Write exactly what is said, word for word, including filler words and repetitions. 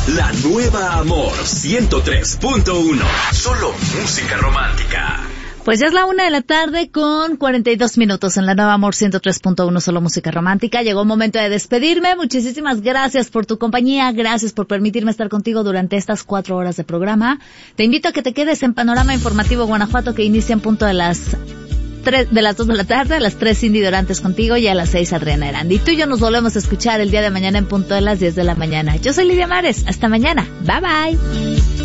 La nueva Amor ciento tres punto uno. Solo música romántica. Pues ya es la una de la tarde con cuarenta y dos minutos en la nueva Amor ciento tres punto uno, solo música romántica. Llegó el momento de despedirme. Muchísimas gracias por tu compañía. Gracias por permitirme estar contigo durante estas cuatro horas de programa. Te invito a que te quedes en Panorama Informativo Guanajuato, que inicia en punto de las tres, de las dos de la tarde, a las tres Cindy Dorantes contigo y a las seis Adriana Erandi. Y tú y yo nos volvemos a escuchar el día de mañana en punto de las diez de la mañana. Yo soy Lidia Mares. Hasta mañana. Bye bye.